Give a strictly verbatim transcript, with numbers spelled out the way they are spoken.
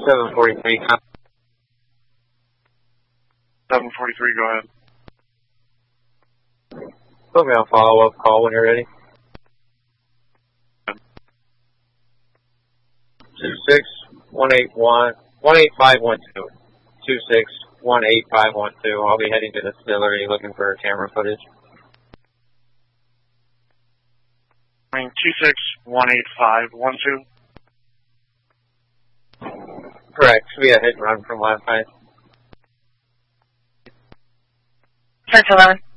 seven forty-three. seven forty-three, go ahead. Put me on follow-up call when you're ready. Two six one eight one one eight five one two. Two six one eight five one two. I'll be heading to the distillery looking for camera footage. I mean, two six one eight five one two. Correct. Should be a hit and run from last night. ten eleven.